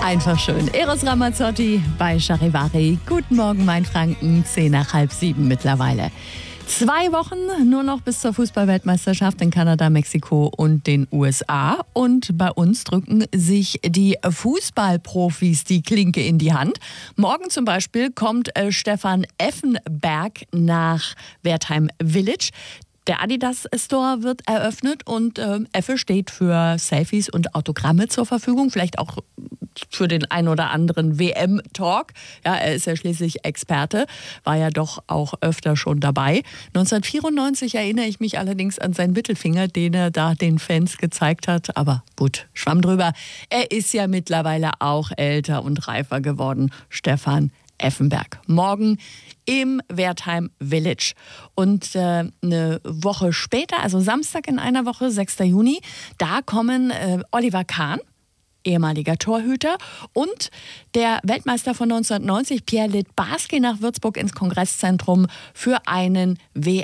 Einfach schön. Eros Ramazzotti bei Charivari. Guten Morgen, mein Franken. 6:06 mittlerweile. 2 Wochen nur noch bis zur Fußball-Weltmeisterschaft in Kanada, Mexiko und den USA. Und bei uns drücken sich die Fußballprofis die Klinke in die Hand. Morgen zum Beispiel kommt Stefan Effenberg nach Wertheim Village. Der Adidas Store wird eröffnet und Effe steht für Selfies und Autogramme zur Verfügung. Vielleicht auch für den ein oder anderen WM-Talk. Ja, er ist ja schließlich Experte, war ja doch auch öfter schon dabei. 1994 erinnere ich mich allerdings an seinen Mittelfinger, den er da den Fans gezeigt hat. Aber gut, Schwamm drüber. Er ist ja mittlerweile auch älter und reifer geworden, Stefan Effenberg. Morgen im Wertheim Village. Und eine Woche später, also Samstag in einer Woche, 6. Juni, da kommen Oliver Kahn, ehemaliger Torhüter, und der Weltmeister von 1990, Pierre Littbarski, nach Würzburg ins Kongresszentrum für einen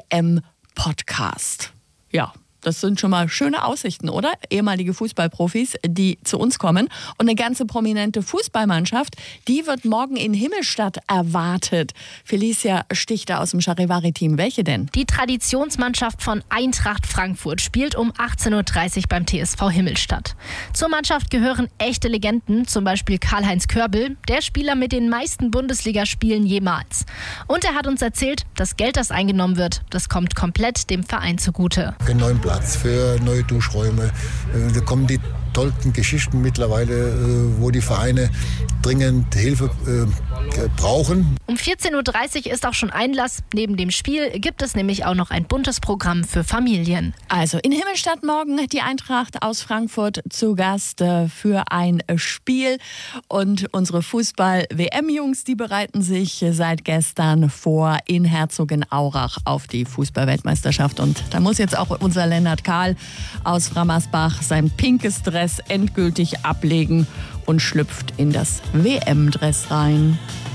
WM-Podcast. Ja, das sind schon mal schöne Aussichten, oder? Ehemalige Fußballprofis, die zu uns kommen. Und eine ganze prominente Fußballmannschaft, die wird morgen in Himmelstadt erwartet. Felicia Stichter aus dem Charivari-Team. Welche denn? Die Traditionsmannschaft von Eintracht Frankfurt spielt um 18:30 Uhr beim TSV Himmelstadt. Zur Mannschaft gehören echte Legenden, zum Beispiel Karl-Heinz Körbel, der Spieler mit den meisten Bundesligaspielen jemals. Und er hat uns erzählt, das Geld, das eingenommen wird, das kommt komplett dem Verein zugute. Platz für neue Duschräume. Da kommen die tollsten Geschichten mittlerweile, wo die Vereine dringend Hilfe brauchen. Um 14:30 Uhr ist auch schon Einlass. Neben dem Spiel gibt es nämlich auch noch ein buntes Programm für Familien. Also in Himmelstadt morgen die Eintracht aus Frankfurt zu Gast für ein Spiel. Und unsere Fußball-WM-Jungs, die bereiten sich seit gestern vor in Herzogenaurach auf die Fußball-Weltmeisterschaft. Und da muss jetzt auch unser Lennart Kahl aus Frammersbach sein pinkes Dress endgültig ablegen und schlüpft in das WM-Dress rein.